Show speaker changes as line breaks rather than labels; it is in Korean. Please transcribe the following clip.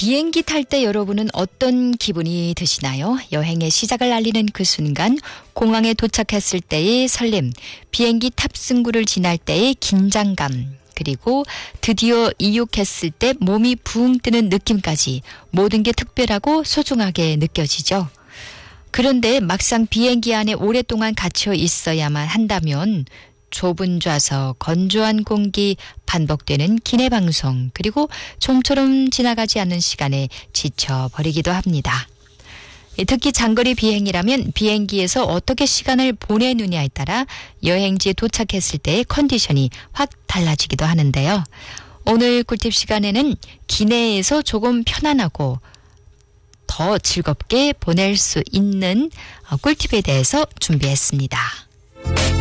비행기 탈 때 여러분은 어떤 기분이 드시나요? 여행의 시작을 알리는 그 순간, 공항에 도착했을 때의 설렘, 비행기 탑승구를 지날 때의 긴장감, 그리고 드디어 이륙했을 때 몸이 붕 뜨는 느낌까지 모든 게 특별하고 소중하게 느껴지죠. 그런데 막상 비행기 안에 오랫동안 갇혀 있어야만 한다면 좁은 좌석, 건조한 공기, 반복되는 기내 방송, 그리고 좀처럼 지나가지 않는 시간에 지쳐버리기도 합니다. 특히 장거리 비행이라면 비행기에서 어떻게 시간을 보내느냐에 따라 여행지에 도착했을 때의 컨디션이 확 달라지기도 하는데요. 오늘 꿀팁 시간에는 기내에서 조금 편안하고 더 즐겁게 보낼 수 있는 꿀팁에 대해서 준비했습니다.